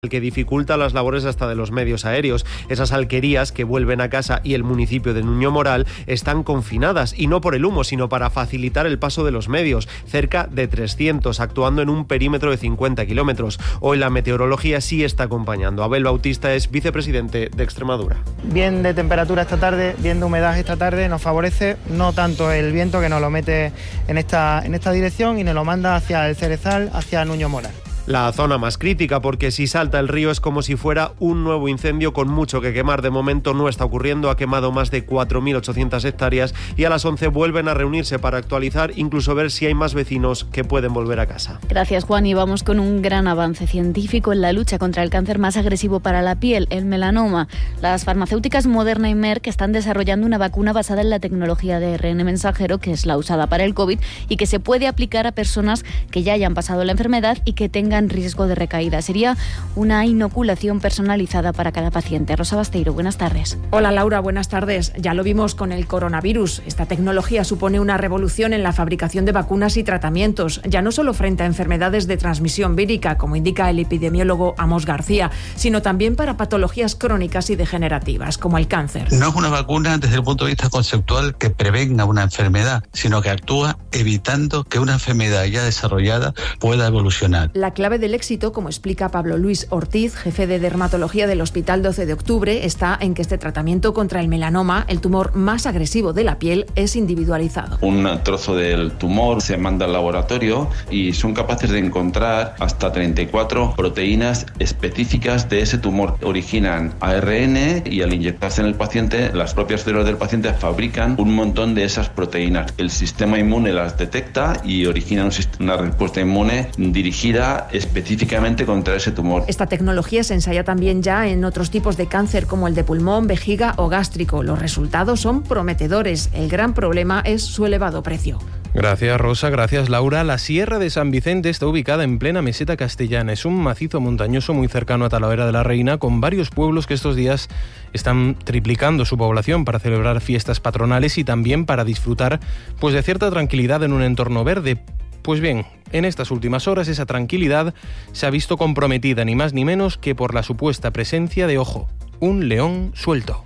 que dificulta las labores hasta de los medios aéreos. Esas alquerías que vuelven a casa y el municipio de Nuño Moral están confinadas, y no por el humo, sino para facilitar el paso de los medios, cerca de 300, actuando en un perímetro de 50 kilómetros. Hoy la meteorología sí está acompañando. Abel Bautista es vicepresidente de Extremadura. Bien de temperatura esta tarde, bien de humedad esta tarde, nos favorece no tanto el viento que nos lo mete en esta dirección y nos lo manda hacia el Cerezal, hacia Nuño Moral. La zona más crítica, porque si salta el río es como si fuera un nuevo incendio con mucho que quemar. De momento no está ocurriendo, ha quemado más de 4.800 hectáreas y a las 11 vuelven a reunirse para actualizar, incluso ver si hay más vecinos que pueden volver a casa. Gracias, Juan, y vamos con un gran avance científico en la lucha contra el cáncer más agresivo para la piel, el melanoma. Las farmacéuticas Moderna y Merck están desarrollando una vacuna basada en la tecnología de ARN mensajero, que es la usada para el COVID y que se puede aplicar a personas que ya hayan pasado la enfermedad y que tengan riesgo de recaída. Sería una inoculación personalizada para cada paciente. Rosa Basteiro, buenas tardes. Hola Laura, buenas tardes. Ya lo vimos con el coronavirus. Esta tecnología supone una revolución en la fabricación de vacunas y tratamientos, ya no solo frente a enfermedades de transmisión vírica, como indica el epidemiólogo Amos García, sino también para patologías crónicas y degenerativas, como el cáncer. No es una vacuna desde el punto de vista conceptual que prevenga una enfermedad, sino que actúa evitando que una enfermedad ya desarrollada pueda evolucionar. La clave del éxito, como explica Pablo Luis Ortiz, jefe de dermatología del Hospital 12 de Octubre, está en que este tratamiento contra el melanoma, el tumor más agresivo de la piel, es individualizado. Un trozo del tumor se manda al laboratorio y son capaces de encontrar hasta 34 proteínas específicas de ese tumor. Originan ARN y al inyectarse en el paciente, las propias células del paciente fabrican un montón de esas proteínas. El sistema inmune las detecta y origina una respuesta inmune dirigida específicamente contra ese tumor. Esta tecnología se ensaya también ya en otros tipos de cáncer como el de pulmón, vejiga o gástrico. Los resultados son prometedores. El gran problema es su elevado precio. Gracias, Rosa. Gracias, Laura. La Sierra de San Vicente está ubicada en plena meseta castellana. Es un macizo montañoso muy cercano a Talavera de la Reina, con varios pueblos que estos días están triplicando su población para celebrar fiestas patronales y también para disfrutar pues de cierta tranquilidad en un entorno verde. Pues bien, en estas últimas horas esa tranquilidad se ha visto comprometida ni más ni menos que por la supuesta presencia de, ojo, un león suelto.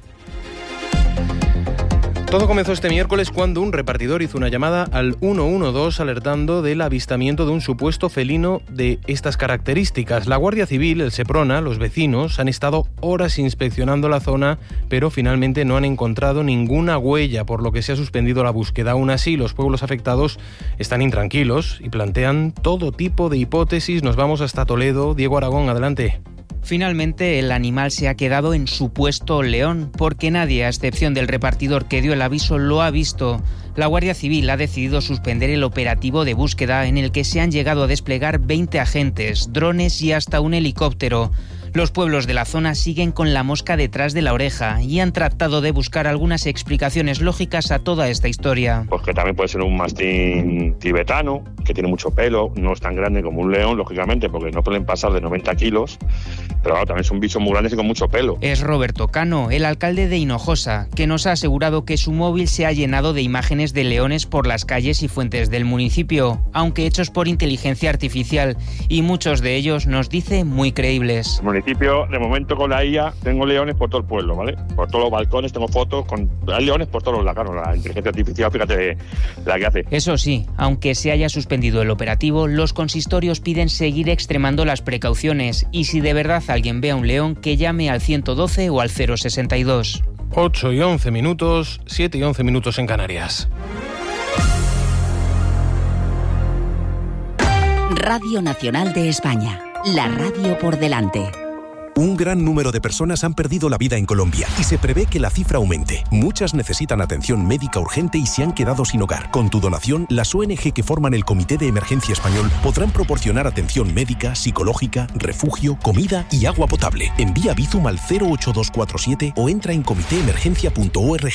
Todo comenzó este miércoles cuando un repartidor hizo una llamada al 112 alertando del avistamiento de un supuesto felino de estas características. La Guardia Civil, el Seprona, los vecinos han estado horas inspeccionando la zona, pero finalmente no han encontrado ninguna huella, por lo que se ha suspendido la búsqueda. Aún así, los pueblos afectados están intranquilos y plantean todo tipo de hipótesis. Nos vamos hasta Toledo. Diego Aragón, adelante. Finalmente, el animal se ha quedado en supuesto león, porque nadie, a excepción del repartidor que dio el aviso, lo ha visto. La Guardia Civil ha decidido suspender el operativo de búsqueda en el que se han llegado a desplegar 20 agentes, drones y hasta un helicóptero. Los pueblos de la zona siguen con la mosca detrás de la oreja y han tratado de buscar algunas explicaciones lógicas a toda esta historia. Pues que también puede ser un mastín tibetano, que tiene mucho pelo, no es tan grande como un león, lógicamente, porque no pueden pasar de 90 kilos, pero claro, también son bichos muy grandes y con mucho pelo. Es Roberto Cano, el alcalde de Hinojosa, que nos ha asegurado que su móvil se ha llenado de imágenes de leones por las calles y fuentes del municipio, aunque hechos por inteligencia artificial, y muchos de ellos, nos dice, muy creíbles. De momento con la IA tengo leones por todo el pueblo, ¿vale? Por todos los balcones tengo fotos, hay leones por todos los lados. La inteligencia artificial, fíjate la que hace. Eso sí, aunque se haya suspendido el operativo, los consistorios piden seguir extremando las precauciones y si de verdad alguien ve a un león, que llame al 112 o al 062. 8 y 11 minutos, 7 y 11 minutos en Canarias. Radio Nacional de España, la radio por delante. Un gran número de personas han perdido la vida en Colombia y se prevé que la cifra aumente. Muchas necesitan atención médica urgente y se han quedado sin hogar. Con tu donación, las ONG que forman el Comité de Emergencia Español podrán proporcionar atención médica, psicológica, refugio, comida y agua potable. Envía Bizum al 08247 o entra en comitéemergencia.org.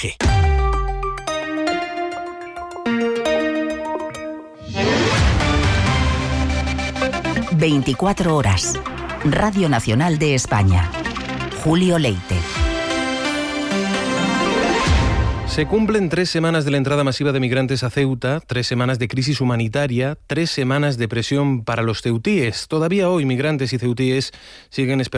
...24 horas... Radio Nacional de España. Julio Leite. Se cumplen 3 semanas de la entrada masiva de migrantes a Ceuta, 3 semanas de crisis humanitaria, 3 semanas de presión para los ceutíes. Todavía hoy migrantes y ceutíes siguen esperando